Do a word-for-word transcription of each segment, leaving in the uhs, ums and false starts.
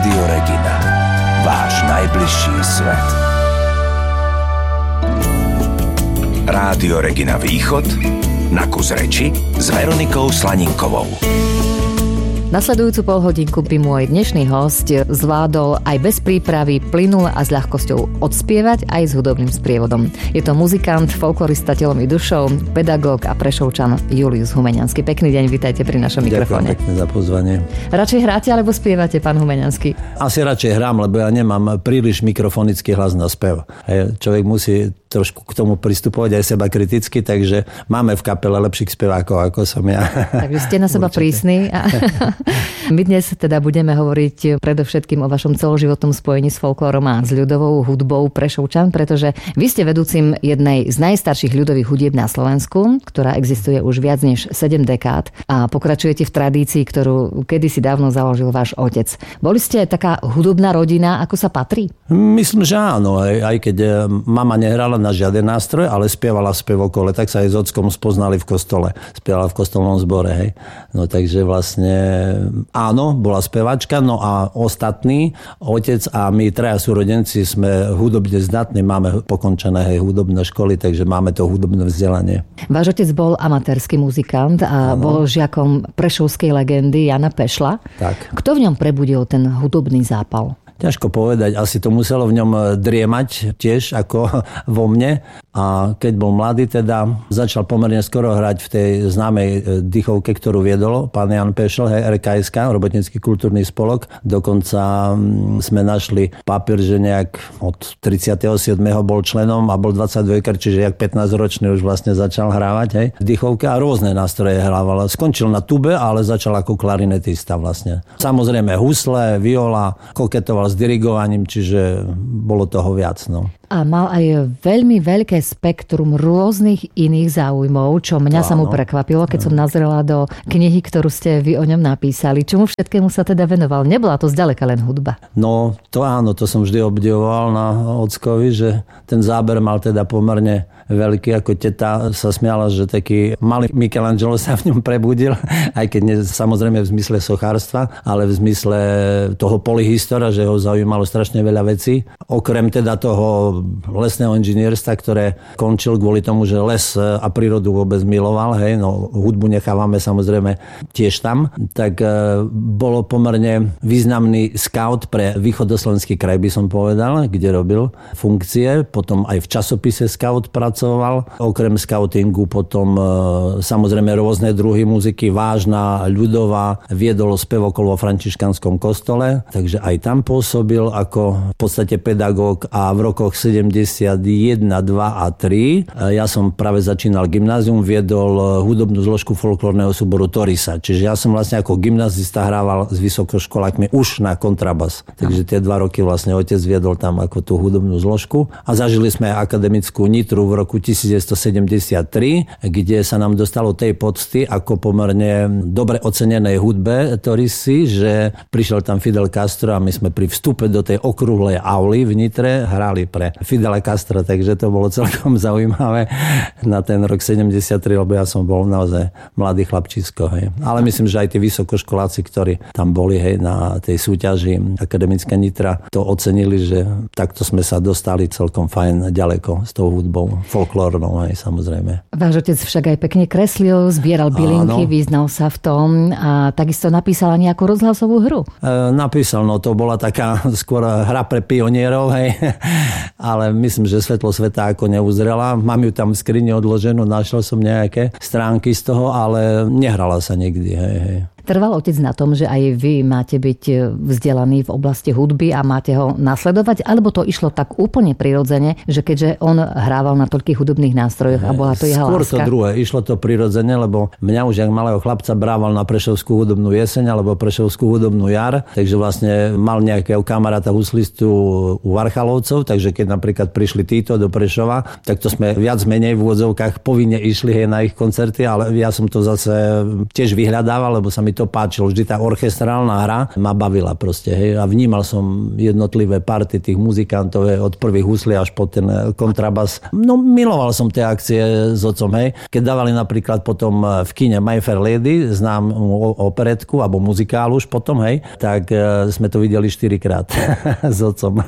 Rádio Regina. Váš najbližší svet. Rádio Regina Východ. Na kus reči s Veronikou Slaninkovou. Nasledujúcu polhodinku by môj dnešný hosť zvládol aj bez prípravy plynule a s ľahkosťou odspievať aj s hudobným sprievodom. Je to muzikant, folklorista telom i dušou, pedagóg a Prešovčan Julius Humeniansky. Pekný deň, vítajte pri našom mikrofóne. Ďakujem pekne za pozvanie. Radšej hráte alebo spievate, pán Humeniansky? Asi radšej hrám, lebo ja nemám príliš mikrofonický hlas na spev. Človek musí trošku k tomu pristupovať aj seba kriticky, takže máme v kapele lepších spevákov, ako som ja. Takže ste na seba prísni. A my dnes teda budeme hovoriť predovšetkým o vašom celoživotnom spojení s folklórom a s ľudovou hudbou Prešovčan, pretože vy ste vedúcim jednej z najstarších ľudových hudieb na Slovensku, ktorá existuje už viac než sedem dekád a pokračujete v tradícii, ktorú kedysi dávno založil váš otec. Boli ste taká hudobná rodina, ako sa patrí? Myslím, že áno, aj, aj keď mama nehrala na žiaden nástroj, ale spievala v spevokole, tak sa aj s ockom spoznali v kostole. Spievala v kostolnom zbore, hej. No takže vlastne áno, bola spevačka, no a ostatní, otec a my traja súrodenci sme hudobne zdatní, máme pokončené hej, hudobné školy, takže máme to hudobné vzdelanie. Váš otec bol amatérsky muzikant a áno. Bol žiakom prešovskej legendy Jana Pešla. Tak. Kto v ňom prebudil ten hudobný zápal? Ťažko povedať, asi to muselo v ňom driemať tiež ako vo mne. A keď bol mladý, teda začal pomerne skoro hrať v tej známej dychovke, ktorú viedol pán Jan Pešl, hej, er ká es ká, Robotnícky kultúrny spolok. Dokonca sme našli papier, že nejak od tridsiateho siedmeho bol členom a bol dvadsaťdvojkar, čiže jak pätnásťročný už vlastne začal hrávať, hej, v dychovke a rôzne nástroje hrával. Skončil na tube, ale začal ako klarinetista vlastne. Samozrejme husle, viola, koketoval s dirigovaním, čiže bolo toho viac, no. A mal aj veľmi veľké spektrum rôznych iných záujmov, čo mňa sa mu prekvapilo, keď som nazrela do knihy, ktorú ste vy o ňom napísali. Čomu všetkému sa teda venoval? Nebola to zďaleka len hudba. No, to áno, to som vždy obdivoval na ockovi, že ten záber mal teda pomerne veľký, ako teta sa smiala, že taký malý Michelangelo sa v ňom prebudil, aj keď nie, samozrejme v zmysle sochárstva, ale v zmysle toho polyhistora, že ho zaujímalo strašne veľa vecí. Okrem teda toho lesného inžinierstva, ktoré končil kvôli tomu, že les a prírodu vôbec miloval, hej, no hudbu nechávame samozrejme tiež tam, tak e, bolo pomerne významný scout pre východoslovenský kraj, by som povedal, kde robil funkcie, potom aj v časopise scout pracoval, okrem scoutingu potom e, samozrejme rôzne druhy muziky, vážna, ľudová, viedol spevokol vo františkanskom kostole, takže aj tam pôsobil ako v podstate pedagóg a v rokoch sedemdesiatjeden, dva a tri. Ja som práve začínal gymnázium, viedol hudobnú zložku folklórneho súboru Torisa. Čiže ja som vlastne ako gymnazista hrával s vysokoškolákmi už na kontrabas. Takže tie dva roky vlastne otec viedol tam ako tú hudobnú zložku. A zažili sme akademickú Nitru v roku devätnásťstosedemdesiattri, kde sa nám dostalo tej pocty ako pomerne dobre ocenenej hudbe Torisy, že prišiel tam Fidel Castro a my sme pri vstupe do tej okrúhlej auly v Nitre hrali pre Fidela Castra, takže to bolo celkom zaujímavé na ten rok sedemdesiattri, lebo ja som bol naozaj mladý chlapčisko. Hej. Ale myslím, že aj tí vysokoškoláci, ktorí tam boli hej, na tej súťaži Akademická Nitra, to ocenili, že takto sme sa dostali celkom fajn ďaleko s tou hudbou folklórnou aj samozrejme. Váš otec však aj pekne kreslil, zbieral bylinky, vyznal sa v tom a takisto napísal nejakú rozhlasovú hru. E, napísal, no to bola taká skôr hra pre pionierov, hej. Ale myslím, že svetlo sveta ako neuzrela. Mám ju tam v skrini odloženú, našiel som nejaké stránky z toho, ale nehrala sa nikdy. Hej, hej. Trval otec na tom, že aj vy máte byť vzdelaní v oblasti hudby a máte ho nasledovať, alebo to išlo tak úplne prirodzene, že keďže on hrával na toľkých hudobných nástrojoch a bola to jeho Skôr láska? Skôr to druhé, išlo to prirodzene, lebo mňa už jak malého chlapca brával na Prešovskú hudobnú jeseň alebo Prešovskú hudobnú jar, takže vlastne mal nejakého kamaráta huslistu u Varchalovcov, takže keď napríklad prišli títo do Prešova, tak to sme viac menej v úvodzovkách povinne išli hej, na ich koncerty, ale ja som to zase tiež vyhľadával, lebo sa mi to páčilo. Vždy tá orchestrálna hra ma bavila proste, hej. A vnímal som jednotlivé party tých muzikantov, hej, od prvých huslí až po ten kontrabas. No miloval som tie akcie s otcom, hej. Keď dávali napríklad potom v kine My Fair Lady, znám operetku alebo muzikálu už potom, hej, tak sme to videli štyrikrát s otcom.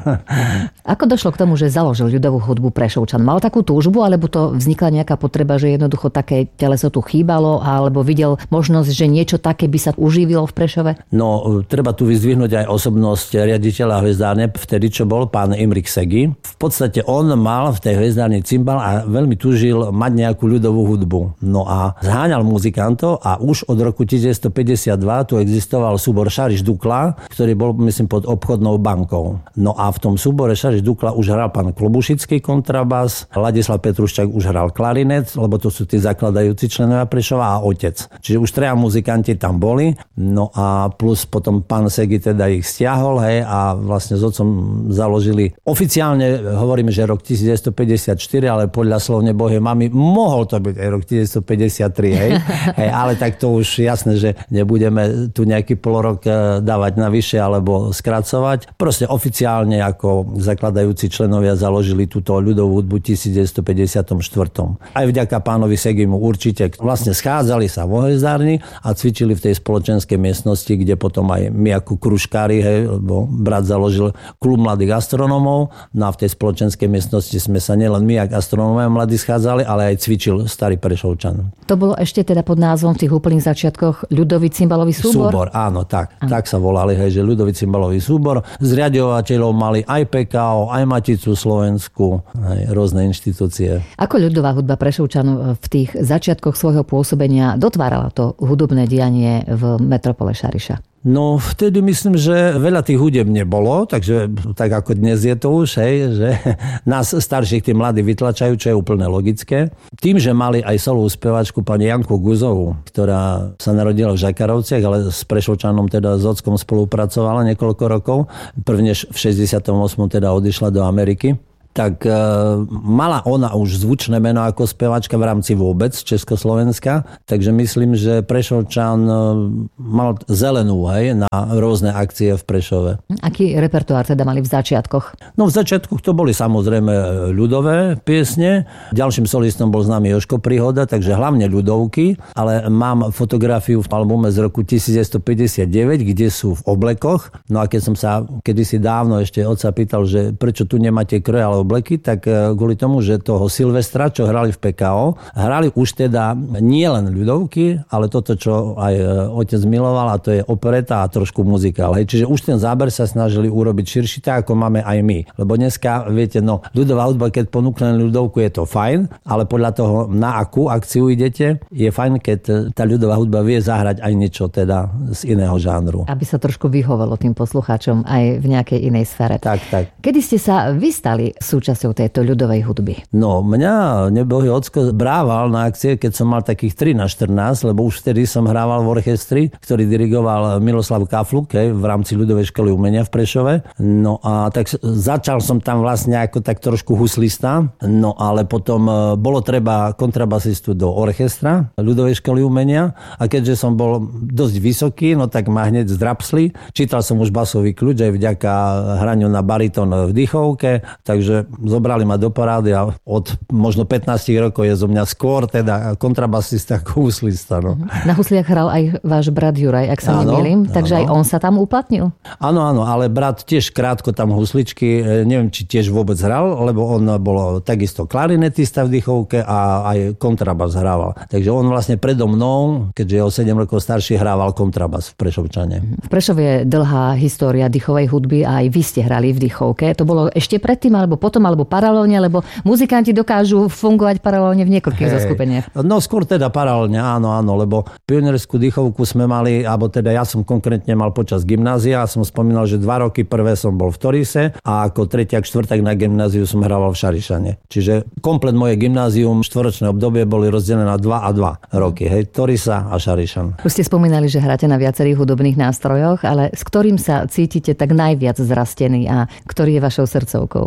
Ako došlo k tomu, že založil ľudovú hudbu Prešovčan? Mal takú túžbu, alebo to vznikla nejaká potreba, že jednoducho také teleso tu chýbalo, alebo videl možnosť, že niečo také by sa uživilo v Prešove? No, treba tu vyzdvihnúť aj osobnosť riaditeľa hvezdárne, vtedy čo bol pán Imrich Segi. V podstate on mal v tej hvezdárni cymbal a veľmi túžil mať nejakú ľudovú hudbu. No a zháňal muzikantov a už od roku devätnásťstopäťdesiatdva tu existoval súbor Šariš Dukla, ktorý bol, myslím, pod obchodnou bankou. No a v tom súbore Šariš Dukla už hral pán Klobušický kontrabas, Ladislav Petruščák už hral klarinet, lebo to sú tí zakladajúci členovia Prešova a otec. Čiže už traja muzikanti tam boli, no a plus potom pán Segi teda ich stiahol, hej, a vlastne s otcom založili, oficiálne hovoríme, že rok devätnásťstopäťdesiatštyri, ale podľa slov nebohej mamy mohol to byť aj rok devätnásťstopäťdesiattri, hej, hej, ale tak to už jasné, že nebudeme tu nejaký polorok dávať navyše alebo skracovať. Proste oficiálne ako zakladajúci členovia založili túto ľudovú hudbu v devätnásťstopäťdesiatštyri. Aj vďaka pánovi Segimu určite vlastne schádzali sa vo hvezdárni a cvičili v tej spoločenskej miestnosti, kde potom aj my ako kružkári, hej, lebo brat založil klub mladých astronómov, no a v tej spoločenskej miestnosti sme sa nielen my ako astronómovia mladí schádzali, ale aj cvičil starý Prešovčan. To bolo ešte teda pod názvom v tých úplných začiatkoch ľudový cymbalový súbor? Súbor, áno, tak. Áno. Tak sa volali, hej, že ľudový cymbalový súbor. Zriaďovateľov mali aj pé ká ó, aj Maticu Slovensku, aj rôzne inštitúcie. Ako ľudová hudba Prešovčan v tých začiatkoch svojho pôsobenia dotvárala to hudobné dianie v metropole Šariša? No vtedy myslím, že veľa tých hudeb nebolo, takže tak ako dnes je to už, hej, že nás starších tí mladí vytlačajú, čo je úplne logické. Tým, že mali aj solovú speváčku pani Janku Guzovú, ktorá sa narodila v Žakarovciach, ale s Prešovčanom teda s ockom spolupracovala niekoľko rokov, prvne v šesťdesiatom ôsmom teda odišla do Ameriky. Tak e, mala ona už zvučné meno ako speváčka v rámci vôbec Československa, takže myslím, že Prešovčan e, mal zelenú, hej, na rôzne akcie v Prešove. Aký repertoár teda mali v začiatkoch? No v začiatkoch to boli samozrejme ľudové piesne. Ďalším solistom bol známy Jožko Príhoda, takže hlavne ľudovky, ale mám fotografiu v albume z roku devätnásťstopäťdesiatdeväť, kde sú v oblekoch. No a keď som sa kedysi dávno ešte otca pýtal, že prečo tu nemáte kroje alebo obleky, tak kvôli tomu, že toho Silvestra, čo hrali v pé ká ó, hrali už teda nie len ľudovky, ale toto, čo aj otec miloval, a to je opereta a trošku muzikál. Hej. Čiže už ten záber sa snažili urobiť širší, tak ako máme aj my. Lebo dneska, viete, no, ľudová hudba, keď ponúkne ľudovku, je to fajn, ale podľa toho, na akú akciu idete, je fajn, keď tá ľudová hudba vie zahrať aj niečo teda z iného žánru. Aby sa trošku vyhovalo tým poslucháčom aj v nejakej inej sfére. Tak, tak. Kedy ste sa vystali súčasťou tejto ľudovej hudby? No, mňa nebohý ocko brával na akcie, keď som mal takých trinásť štrnásť, lebo už vtedy som hrával v orchestri, ktorý dirigoval Miloslav Kafluk, hej, v rámci ľudovej školy umenia v Prešove. No a tak začal som tam vlastne ako tak trošku huslista, no ale potom bolo treba kontrabasistu do orchestra ľudovej školy umenia a keďže som bol dosť vysoký, no tak ma hneď zdrapsli. Čítal som už basový kľúč aj vďaka hraniu na baritón v dýchovke, takže zobrali ma do parády a od možno pätnásť rokov je zo mňa skôr teda kontrabasista ako huslista. No. Na husliach hral aj váš brat Juraj, ak sa nemýlim, takže áno. Aj on sa tam uplatnil? Áno, áno, ale brat tiež krátko tam husličky, neviem, či tiež vôbec hral, lebo on bol takisto klarinetista v dýchovke a aj kontrabas hrával. Takže on vlastne predo mnou, keďže je o sedem rokov starší, hrával kontrabas v Prešovčane. V Prešove je dlhá história dýchovej hudby a aj vy ste hrali v dýchovke. To bolo ešte predtým, alebo potom, alebo paralelne, lebo muzikanti dokážu fungovať paralelne v niekoľkých zoskupeniach. No skôr teda paralelne, áno, áno, lebo pionierskú dýchovku sme mali, alebo teda ja som konkrétne mal počas gymnázia a som spomínal, že dva roky prvé som bol v Torise a ako tretiak, štvrták na gymnáziu som hrával v Šarišane. Čiže komplet moje gymnázium, štvoročné obdobie boli rozdelené na dva a dva roky, hej, Torisa a Šarišan. Už ste spomínali, že hráte na viacerých hudobných nástrojoch, ale s ktorým sa cítite tak najviac zrastený a ktorý je vašou srdcovkou? No tak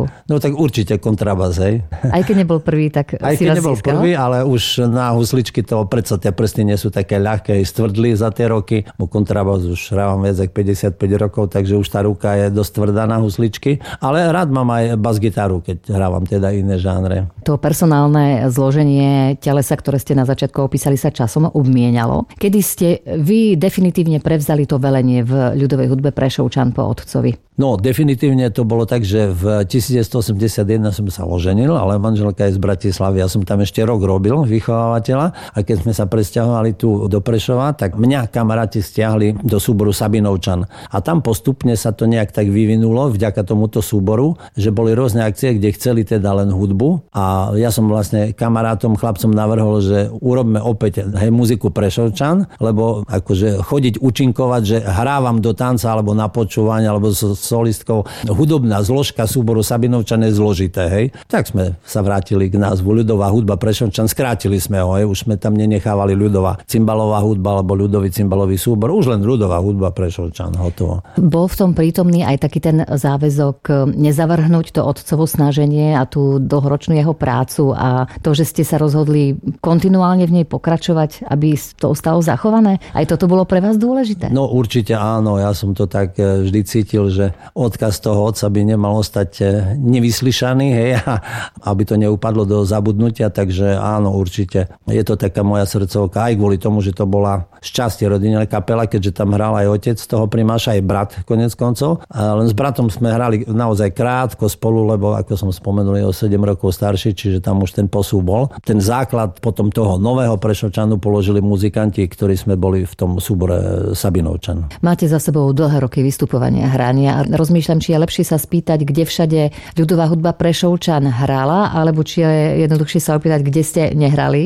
tak určite kontrabas, hej. Aj keď nebol prvý, tak Aj si keď raz nebol získal? prvý, ale už na husličky to predsa tie prsty nie sú také ľahké, stvrdli za tie roky. Bo kontrabas už hrávam viac ako päťdesiatpäť rokov, takže už tá ruka je dosť tvrdá na husličky. Ale rád mám aj bas-gitaru, keď hrávam teda iné žánre. To personálne zloženie telesa, ktoré ste na začiatku opísali, sa časom obmienalo. Kedy ste vy definitívne prevzali to velenie v ľudovej hudbe Prešovčan po otcovi? No, definitívne to bolo tak, že v devätnásťstoosemdesiatjeden som sa oženil, ale manželka je z Bratislavy. Ja som tam ešte rok robil vychovávateľa a keď sme sa presťahovali tu do Prešova, tak mňa kamaráti stiahli do súboru Sabinovčan. A tam postupne sa to nejak tak vyvinulo vďaka tomuto súboru, že boli rôzne akcie, kde chceli teda len hudbu. A ja som vlastne kamarátom, chlapcom navrhol, že urobme opäť hej, muziku Prešovčan, lebo akože chodiť účinkovať, že hrávam do tanca alebo na počúvanie, alebo so solistkou. Hudobná zložka súboru Sabinovčan je zložité, hej. Tak sme sa vrátili k názvu ľudová hudba Prešovčan, skrátili sme ho, hej. Už sme tam nenechávali ľudová cymbalová hudba alebo ľudový cymbalový súbor, už len ľudová hudba Prešovčan, hotovo. Bol v tom prítomný aj taký ten záväzok nezavrhnúť to otcovo snaženie a tú dlhoročnú jeho prácu a to, že ste sa rozhodli kontinuálne v nej pokračovať, aby to ostalo zachované? Aj toto bolo pre vás dôležité? No určite áno, ja som to tak vždy cítil, že odkaz toho otca by nemal ostať nevyslyšaný, hej, aby to neupadlo do zabudnutia, takže áno, určite. Je to taká moja srdcovka, aj kvôli tomu, že to bola šťastie rodinná kapela, keďže tam hral aj otec toho primáša, aj brat konec koncov. A len s bratom sme hrali naozaj krátko spolu, lebo ako som spomenul, je o sedem rokov starší, čiže tam už ten posúv bol. Ten základ potom toho nového Prešovčanu položili muzikanti, ktorí sme boli v tom súbore Sabinovčan. Máte za sebou dlhé roky vystupovania, hrania a rozmýšľam, či je lepšie sa spýtať, kde všade ľudová hudba Prešovčan hrala, alebo či je jednoduchšie sa opýtať, kde ste nehrali.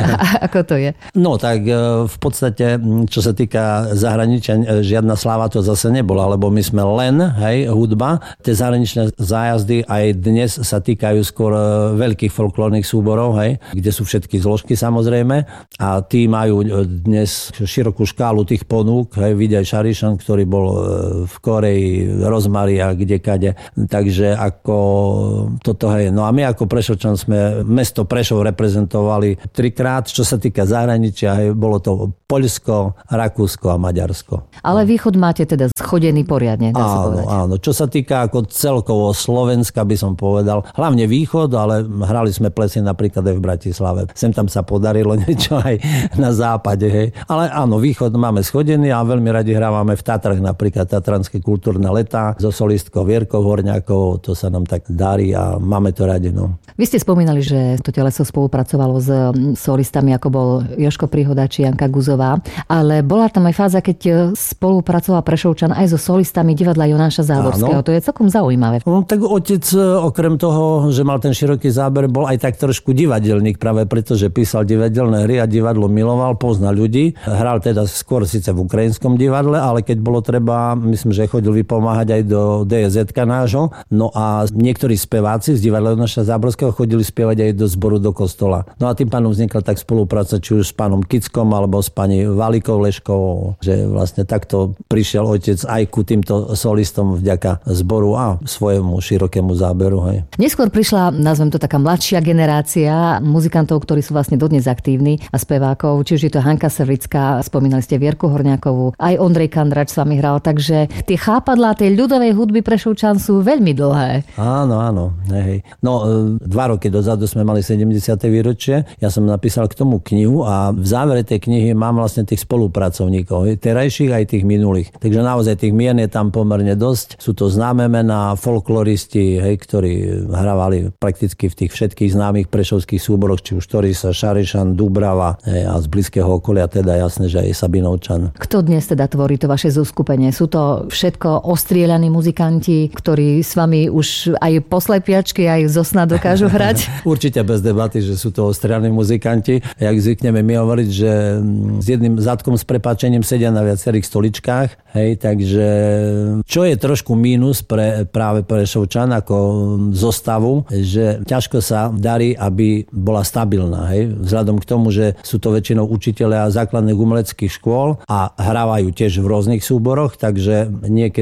Ako to je? No tak v podstate, čo sa týka zahraničia, žiadna sláva to zase nebola, lebo my sme len, hej, hudba. Tie zahraničné zájazdy aj dnes sa týkajú skôr veľkých folklórnych súborov, hej, kde sú všetky zložky samozrejme a tí majú dnes širokú škálu tých ponúk, hej, vidia aj Šarišan, ktorý bol v Koreji, Rozmari a kdekade. Takže ako toto, hej. No a my ako Prešovčan sme mesto Prešov reprezentovali trikrát, čo sa týka zahraničia, hej, bolo to Poľsko, Rakúsko a Maďarsko. Ale východ máte teda schodený poriadne, dá sa áno, povedať. áno. Čo sa týka ako celkovo Slovenska, by som povedal, hlavne východ, ale hrali sme plesy napríklad aj v Bratislave. Sem tam sa podarilo niečo aj na západe, hej. Ale áno, východ máme schodený a veľmi radi hrávame v Tatrach, napríklad Tatranské kultúrne letá so solistkou Vierkou Horňákovou, to sa nám tak darí a máme to radi, no. Vy ste spomínali, že to teleso spolupracovalo s solistami, ako bol Jožko Príhoda či Janka Guzová, ale bola tam aj fáza, keď spolupracoval Prešovčan aj so solistami divadla Jonáša Záborského. Áno. To je celkom zaujímavé. No, tak otec, okrem toho, že mal ten široký záber, bol aj tak trošku divadelník, práve preto, že písal divadelné hry a divadlo miloval, poznal ľudí. Hral teda skôr síce v ukrajinskom divadle, ale keď bolo treba, myslím, že chodil vypomáhať aj do dé zet-ka nášho. No a niektorí speváci z divadla Jonáša Záborského chodili spievať aj do zboru do kostola. No a tým pánom vznikla tak spolupráca, či už s pánom Kickom alebo s pani Valikou Leškovou, že vlastne takto prišiel otec aj ku týmto solistom vďaka zboru a svojemu širokému záberu. Hej. Neskôr prišla, nazvem to taká mladšia generácia muzikantov, ktorí sú vlastne dodnes aktívni a spevákov, či už je to Hanka Sevická, spomínali ste Vierku Horňákovú, aj Ondrej Kandrač s vami hral, takže tie chápadlá tej ľudovej hudby Prešovčan sú veľmi dlhé. Áno, áno. Hej. No, dva roky dozadu sme mali sedemdesiate výročie. Ja som napísal k tomu knihu a v závere tej knihy mám vlastne tých spolupracovníkov, hej, terajších aj tých minulých. Takže naozaj tých mien je tam pomerne dosť. Sú to známe mená, folkloristi, hej, ktorí hrávali prakticky v tých všetkých známych prešovských súboroch, či už Torisa, Šarišan, Dubrava, hej, a z blízkeho okolia teda jasné, že aj Sabinovčan. Kto dnes teda tvorí to vaše zoskupenie? Sú to všetko ostrieľaní muzikanti, ktorí s vami už aj poslepiačky, aj zo sna dokážu hrať? Určite bez debaty, že sú to ostrieľaní muzikanti. Jak zvykneme my hovoriť, že s jedným zadkom s prepáčením sedia na viacerých stoličkách, hej, takže čo je trošku mínus pre práve Prešovčan ako zostavu, že ťažko sa darí, aby bola stabilná, hej, vzhľadom k tomu, že sú to väčšinou učitelia základných umeleckých škôl a hrávajú tiež v rôznych súboroch, takže niekedy proste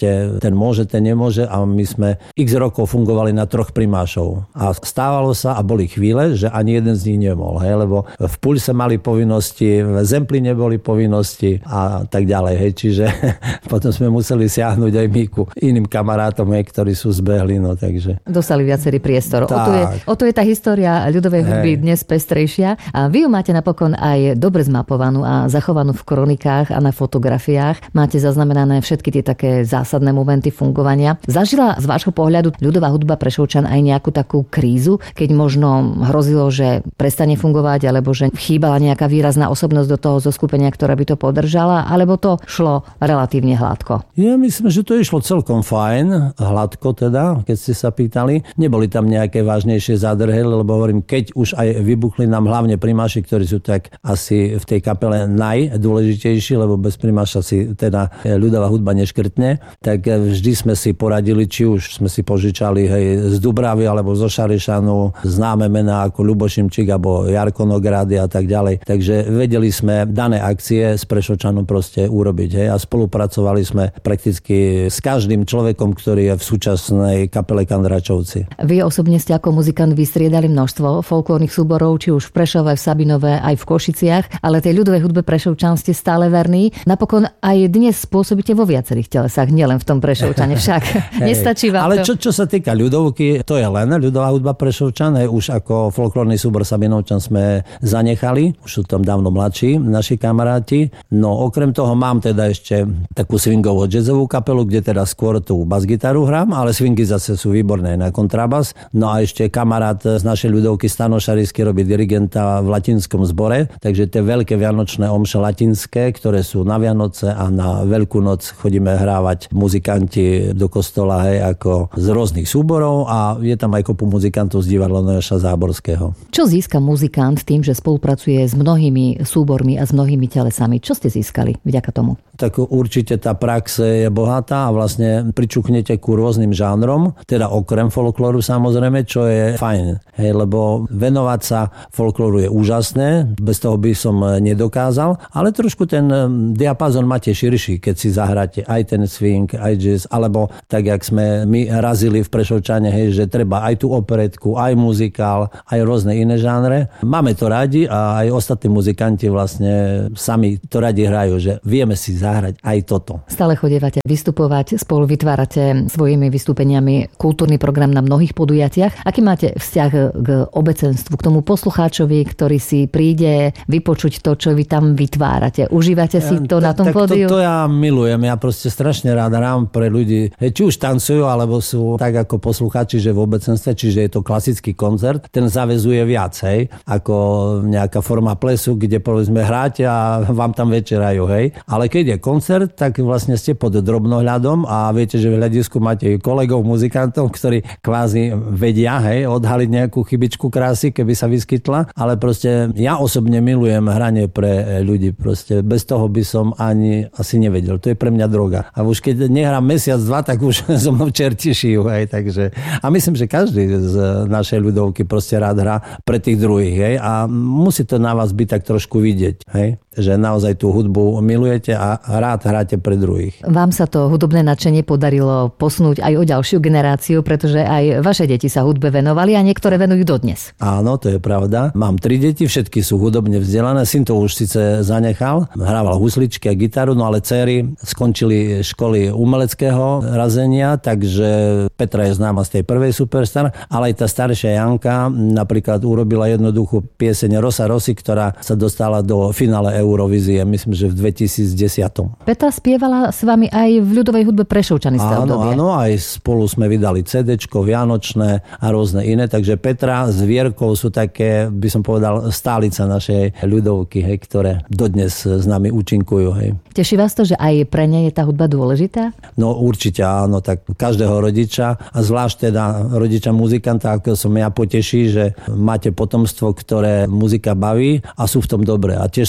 proste ten môže, ten nemôže a my sme x rokov fungovali na troch primášov. A stávalo sa a boli chvíle, že ani jeden z nich nemohol, hej, lebo v Pulse mali povinnosti, v Zempli neboli povinnosti a tak ďalej, hej, čiže potom sme museli siahnuť aj my ku iným kamarátom, hej, ktorí sú zbehli, no takže. Dostali viacerý priestor. O to, je, o to je tá história ľudovej hudby hej. dnes pestrejšia a vy ju máte napokon aj dobre zmapovanú a zachovanú v kronikách a na fotografiách. Máte zaznamenané všetky tie také zásadné momenty fungovania. Zažila z vášho pohľadu ľudová hudba Prešovčan aj nejakú takú krízu, keď možno hrozilo, že prestane fungovať, alebo že chýbala nejaká výrazná osobnosť do toho zoskupenia, ktorá by to podržala, alebo to šlo relatívne hladko? Ja myslím, že to išlo celkom fajn, hladko teda, keď ste sa pýtali. Neboli tam nejaké vážnejšie zádrhely, lebo hovorím, keď už aj vybuchli nám hlavne primáši, ktorí sú tak asi v tej kapele najdôležitejší, lebo bez primáša si teda ľudová hudba neškrtne, tak vždy sme si poradili, či už sme si požičali hej, z Dubravy alebo zo Šarišanu známe mená ako Ľubo Šimčík alebo Jarko Nogrády a tak ďalej. Takže vedeli sme dané akcie z Prešovčanu proste urobiť hej, a spolupracovali sme prakticky s každým človekom, ktorý je v súčasnej kapele Kandračovci. Vy osobne ste ako muzikant vystriedali množstvo folklórnych súborov, či už v Prešove, v Sabinove, aj v Košiciach, ale tej ľudovej hudbe Prešovčan ste stále verní. Napokon aj dnes spôsobíte vo viacerých telesách, nielen v tom Prešovčane však. Nestačí vám ale to. Ale čo, čo sa týka ľudovky, to je len ľudová hudba Prešovčan, už ako folklórny súbor Sabinovčan sme zanechali, už sú tam dávno mladší naši kamaráti. No okrem toho mám teda ešte takú swingovú jazzovú kapelu, kde teda skôr tú basgitaru hrám, ale swingy zase sú výborné na kontrabas. No a ešte kamarát z našej ľudovky Stano Šarisky robí dirigenta v latinskom zbore, takže tie veľké vianočné omše latinské, ktoré sú na Vianoce a na Veľkú noc chodíme hrávať muzikanti do kostola, hej, ako z rôznych súborov a je tam aj kopu muzikantov z divadla Nojaša Záborského. Čo získa muzikant tým, že spolupracuje s mnohými súbormi a s mnohými telesami? Čo ste získali vďaka tomu? Tak určite tá prax je bohatá a vlastne pričuknete ku rôznym žánrom, teda okrem folklóru samozrejme, čo je fajn. Hej, lebo venovať sa folklóru je úžasné, bez toho by som nedokázal, ale trošku ten diapazon máte širší, keď si zahráte aj ten swing, aj jazz, alebo tak, jak sme my razili v Prešovčane, hej, že treba aj tú operetku, aj muzikál, aj rôzne iné žánre. Máme to radi a aj ostatní muzikanti vlastne sami to radi hrajú, že vieme si zahrať aj toto. Stále chodievate vystupovať, spolu vytvárate svojimi vystúpeniami kultúrny program na mnohých podujatiach. Aký máte vzťah k obecenstvu, k tomu poslucháčovi, ktorý si príde vypočuť to, čo vy tam vytvárate? Užívate si to ja, na tom tak, pódiu? To, to ja milujem. Ja proste strašne rád hrám pre ľudí. Či už tancujú, alebo sú tak ako poslucháči, že v obecenstve, čiže je to klasický koncert. Ten zavezuje viac, hej, ako nejaká forma plesu, kde povedzme hráte a vám tam večerajú, hej. Ale keď je koncert, tak vlastne ste pod drobnohľadom a viete, že v hľadisku máte kolegov, muzikantov, ktorí kvázi vedia, hej, odhaliť nejakú chybičku krásy, keby sa vyskytla, ale proste ja osobne milujem hranie pre ľudí, proste bez toho by som ani asi nevedel. To je pre mňa droga. A už keď nehrám mesiac, dva, tak už so mnou čerti šijú, hej, takže a myslím, že každý z našej ľudovky proste rád hrá pre tých druhých, hej, a musí to na vás byť tak trošku vidieť, hej, že naozaj tú hudbu milujete a rád hráte pre druhých. Vám sa to hudobné nadšenie podarilo posunúť aj o ďalšiu generáciu, pretože aj vaše deti sa hudbe venovali a niektoré venujú dodnes. Áno, to je pravda. Mám tri deti, všetky sú hudobne vzdelané. Syn to už síce zanechal, hrával husličky a gitaru, no ale dcery skončili školy umeleckého razenia, takže Petra je známa z tej prvej Superstar, ale aj tá staršia Janka napríklad urobila jednoduchú pieseň Rosa Rosy, ktorá sa dostala do finále Eurovízie, myslím, že v dvetisícdesať. Petra spievala s vami aj v ľudovej hudbe Prešovčany z toho obdobie. Áno, áno, aj spolu sme vydali cédéčko vianočné a rôzne iné, takže Petra s Vierkou sú také, by som povedal, stálica našej ľudovky, hej, ktoré dodnes s nami účinkujú. Hej. Teší vás to, že aj pre ne je tá hudba dôležitá? No určite áno, tak každého rodiča a zvlášť teda rodiča muzikanta, ako som ja, poteší, že máte potomstvo, ktoré muzika baví a sú v tom dobré a tiež sú multi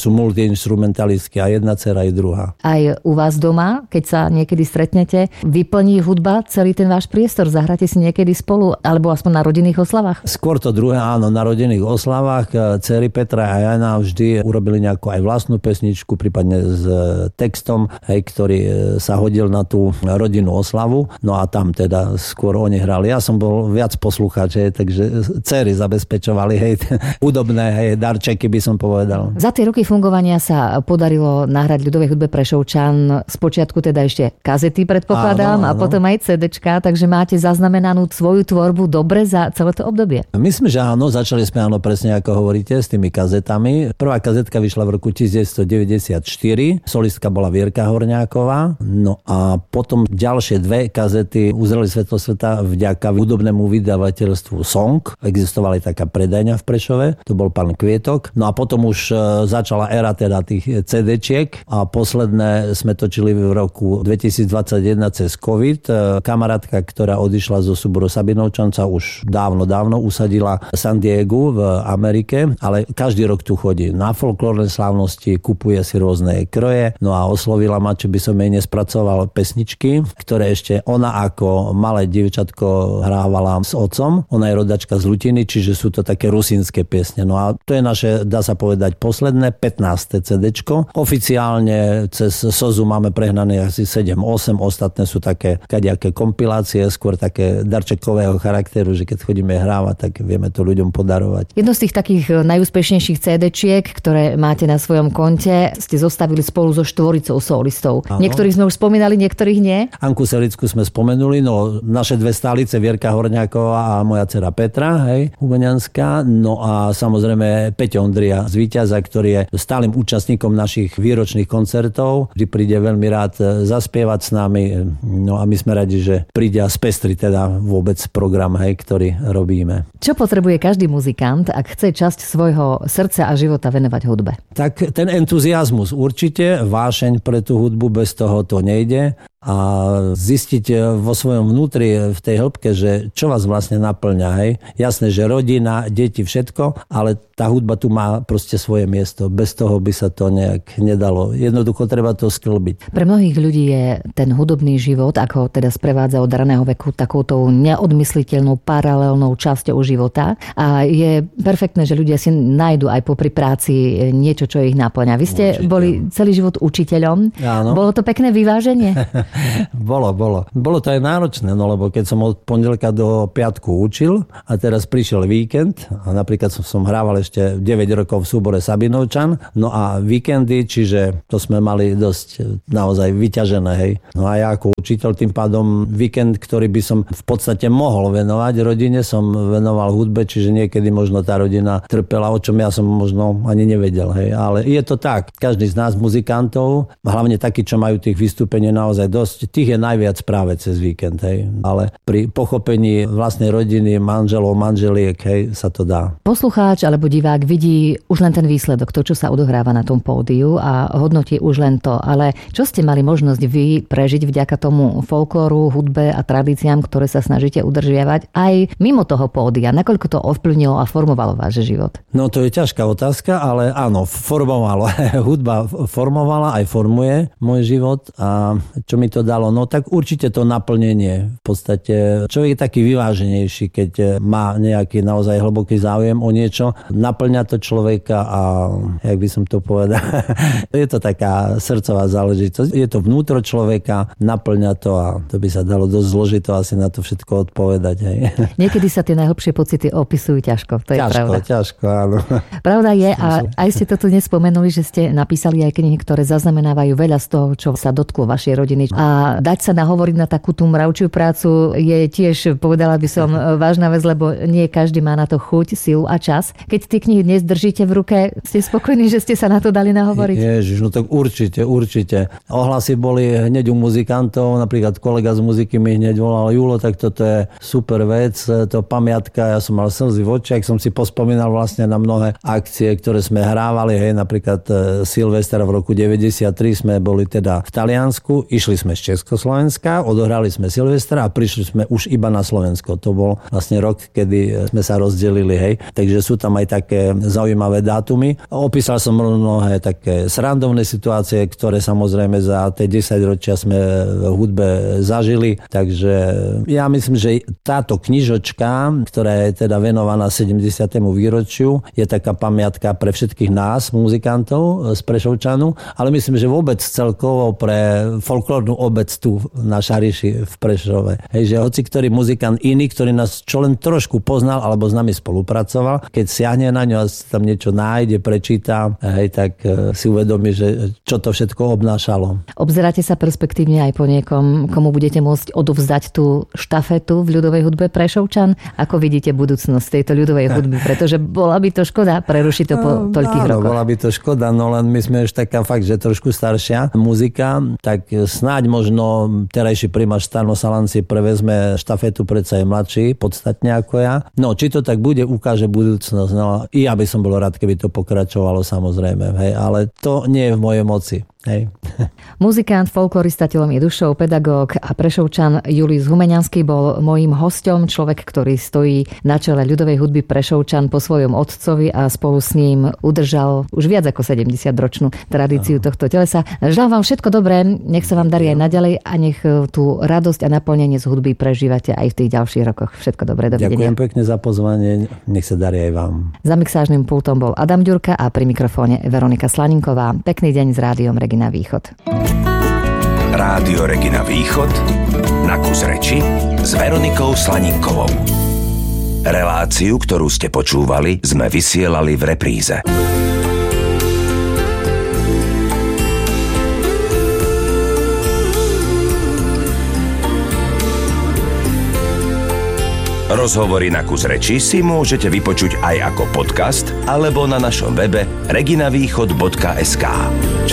multiinstrumentalistky, a jedna dcera, aj druhá. Aj u vás doma, keď sa niekedy stretnete, vyplní hudba celý ten váš priestor? Zahráte si niekedy spolu, alebo aspoň na rodinných oslavách? Skôr to druhé, áno, na rodinných oslavách. Dcery Petra a Jana vždy urobili nejakú aj vlastnú pesničku, prípadne s textom, hej, ktorý sa hodil na tú rodinnú oslavu. No a tam teda skôr oni hrali. Ja som bol viac poslucháč, hej, takže dcery zabezpečovali, hej, hudobné, hej, darčeky, by som povedal. Za tie roky fungovania sa podarilo nahrať ľudovej hudbe Prešovčan spočiatku teda ešte kazety, predpokladám, áno, áno. A potom aj cédečka, takže máte zaznamenanú svoju tvorbu dobre za celé to obdobie. Myslím, že áno, začali sme áno presne ako hovoríte s tými kazetami. Prvá kazetka vyšla v roku devätnásťstodeväťdesiatštyri, solistka bola Vierka Horňáková, no a potom ďalšie dve kazety uzreli svetlo sveta vďaka hudobnému vydavateľstvu Song. Existovala taká predajňa v Prešove, to bol pán Kvietok. No a potom už začala éra teda tých cédečiek a posledné sme točili v roku dvetisícdvadsaťjeden cez COVID. Kamarátka, ktorá odišla zo súboru Sabinovčanca, už dávno, dávno usadila v San Diegu v Amerike, ale každý rok tu chodí na folklórne slávnosti, kupuje si rôzne kroje, no a oslovila ma, či by som jej nespracoval pesničky, ktoré ešte ona ako malé dievčatko hrávala s otcom. Ona je rodačka z Lutiny, čiže sú to také rusínske piesne. No a to je naše, dá sa povedať, posledné pätnáste cédečko. Oficiálne cez Sozu máme prehnané asi sedem osem, ostatné sú také kadejaké kompilácie, skôr také darčekového charakteru, že keď chodíme hrávať, tak vieme to ľuďom podarovať. Jedno z tých takých najúspešnejších cédečiek, ktoré máte na svojom konte, ste zostavili spolu so štvoricou solistov. Áno. Niektorých sme už spomínali, niektorých nie. Anku Selicku sme spomenuli, no naše dve stálice, Vierka Horňáková a moja dcera Petra, hej, Humeňanská, no a samozrejme Peťo Ondria z Víťaza, ktorý je stálym účastníkom našich výročných koncertov, vždy príde veľmi rád zaspievať s nami, no a my sme radi, že príde a spestri teda vôbec program, hej, ktorý robíme. Čo potrebuje každý muzikant, ak chce časť svojho srdca a života venovať hudbe? Tak ten entuziasmus určite, vášeň pre tú hudbu, bez toho to nejde. A zistiť vo svojom vnútri v tej hĺbke, že čo vás vlastne naplňa. Hej? Jasné, že rodina, deti, všetko, ale tá hudba tu má proste svoje miesto. Bez toho by sa to nejak nedalo. Jednoducho treba to sklbiť. Pre mnohých ľudí je ten hudobný život, ako teda sprevádza od raného veku, takoutou neodmysliteľnou paralelnou časťou života. A je perfektné, že ľudia si nájdu aj popri práci niečo, čo ich naplňa. Vy ste Určite. Boli celý život učiteľom. Áno. Bolo to pekné vyváženie? Bolo, bolo. Bolo to aj náročné, no lebo keď som od pondelka do piatku učil a teraz prišiel víkend a napríklad som, som hrával ešte deväť rokov v súbore Sabinovčan, no a víkendy, čiže to sme mali dosť naozaj vyťažené, hej. No a ja ako učiteľ tým pádom víkend, ktorý by som v podstate mohol venovať rodine, som venoval hudbe, čiže niekedy možno tá rodina trpela, o čom ja som možno ani nevedel, hej. Ale je to tak, každý z nás muzikantov, hlavne takí, čo majú tých vystúpení naozaj dosť, tých je najviac práve cez víkend, hej. Ale pri pochopení vlastnej rodiny, manželov, manželiek, hej, sa to dá. Poslucháč alebo divák vidí už len ten výsledok, to, čo sa odohráva na tom pódiu a hodnotí už len to. Ale čo ste mali možnosť vy prežiť vďaka tomu folklóru, hudbe a tradíciám, ktoré sa snažíte udržiavať aj mimo toho pódia? Nakoľko to ovplyvnilo a formovalo váš život? No to je ťažká otázka, ale áno, formovalo. Hudba formovala, aj formuje môj život a čo mi to dalo? No tak určite to naplnenie. V podstate človek je taký vyváženejší, keď má nejaký naozaj hlboký záujem o niečo. Naplňa to človeka a jak by som to povedal, je to taká srdcová záležitosť. Je to vnútro človeka, naplňa to a to by sa dalo dosť zložito asi na to všetko odpovedať. Hej. Niekedy sa tie najhlbšie pocity opisujú ťažko, to je ťažko, pravda. Ťažko, áno. Pravda je, a aj ste to tu nespomenuli, že ste napísali aj knihy, ktoré zaznamenávajú veľa z toho, čo sa dotklo vašej rodiny. A dať sa nahovoriť na takú tú mravčiu prácu je tiež, povedala by som, vážna vec, lebo nie každý má na to chuť, silu a čas. Keď tie knihy dnes držíte v ruke, ste spokojní, že ste sa na to dali nahovoriť? Ježiš, no tak určite, určite. Ohlasy boli hneď u muzikantov, lebo napríklad kolega z muziky mi hneď volal: Julo, tak toto je super vec, to pamiatka, ja som mal slzy v očiach, som si pospomínal vlastne na mnohé akcie, ktoré sme hrávali, hej, napríklad Silvester v roku deväťdesiattri sme boli teda v Taliansku, išli sme z Československa, odohrali sme Silvestra a prišli sme už iba na Slovensko. To bol vlastne rok, kedy sme sa rozdelili, hej. Takže sú tam aj také zaujímavé dátumy. Opísal som mnohé také srandovné situácie, ktoré samozrejme za tie desaťročia sme v hudbe zažili. Takže ja myslím, že táto knižočka, ktorá je teda venovaná sedemdesiatemu výročiu, je taká pamiatka pre všetkých nás, muzikantov z Prešovčanu, ale myslím, že vôbec celkovo pre folklórnu obec tu na Šariši v Prešove. Hej, že hoci ktorý muzikant iný, ktorý nás čo len trošku poznal alebo s nami spolupracoval, keď siahne na ňo a tam niečo nájde, prečíta, hej, tak si uvedomí, že čo to všetko obnášalo. Obzeráte sa perspektívne aj po niekom, komu budete môcť odovzdať tú štafetu v ľudovej hudbe Prešovčan? Ako vidíte budúcnosť tejto ľudovej hudby? Pretože bola by to škoda prerušiť to po toľkých Áno, rokoch. Bola by to škoda, no len my sme už taká fakt, že trošku staršia muzika, tak snáď možno terajší primáš Stano Salan si prevezme štafetu, predsa je mladší, podstatne ako ja. No, či to tak bude, ukáže budúcnosť. No, i ja by som bol rád, keby to pokračovalo, samozrejme, hej, ale to nie je v mojej moci. Hej. Muzikant, folklorista telom je dušou, pedagóg a Prešovčan Julius Humeniansky bol mojím hosťom, človek, ktorý stojí na čele ľudovej hudby Prešovčan po svojom otcovi a spolu s ním udržal už viac ako sedemdesiatročnú tradíciu Aha. tohto telesa. Želám vám všetko dobré, nech sa vám darí aj naďalej a nech tú radosť a naplnenie z hudby prežívate aj v tých ďalších rokoch. Všetko dobré, dovidenia. Ďakujem pekne za pozvanie, nech sa darí aj vám. Za mixážnym pultom bol Adam Ďurka a pri mikrofóne Veronika Slaninková. Pekný deň s rádiom Regina Východ. Rádio Regina Východ na kus reči s Veronikou Slaninkovou. Reláciu, ktorú ste počúvali, sme vysielali v repríze. Rozhovory na kus reči si môžete vypočuť aj ako podcast alebo na našom webe reginavýchod bodka es ká.